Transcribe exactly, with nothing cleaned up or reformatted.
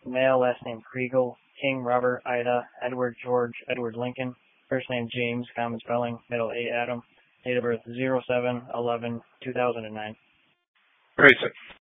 male, last name Kriegel, King, Robert, Ida, Edward, George, Edward Lincoln, first name James, common spelling, middle A, Adam, date of birth zero seven eleven two thousand nine. Great, sir.